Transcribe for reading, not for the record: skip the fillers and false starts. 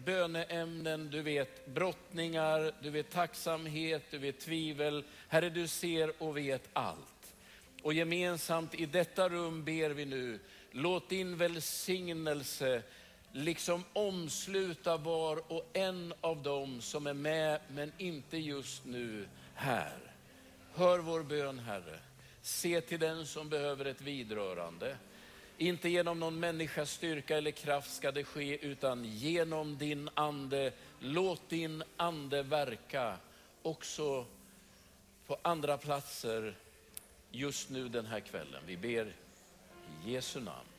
böneämnen, du vet brottningar, du vet tacksamhet, du vet tvivel. Herre, du ser och vet allt. Och gemensamt i detta rum ber vi nu, låt din välsignelse liksom omsluta var och en av dem som är med men inte just nu här. Hör vår bön, Herre. Se till den som behöver ett vidrörande. Inte genom någon människas styrka eller kraft ska det ske, utan genom din ande. Låt din ande verka också på andra platser just nu den här kvällen. Vi ber i Jesu namn.